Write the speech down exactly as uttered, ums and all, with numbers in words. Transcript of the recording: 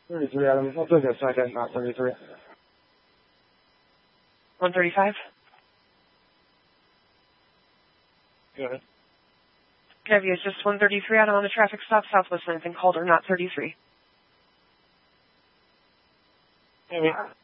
thirty-three, Adam. I'll take a second, not thirty-three. one thirty-five? Good. Kevy, it's just one thirty-three, Adam, on the traffic stop, Southwest ninth and Calder, not thirty-three. Maybe.